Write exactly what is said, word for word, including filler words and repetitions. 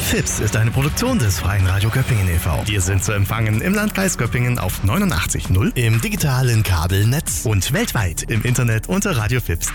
Fips ist eine Produktion des Freien Radio Göppingen e V Wir sind zu empfangen im Landkreis Göppingen auf neunundachtzig Komma null, im digitalen Kabelnetz und weltweit im Internet unter radio fips punkt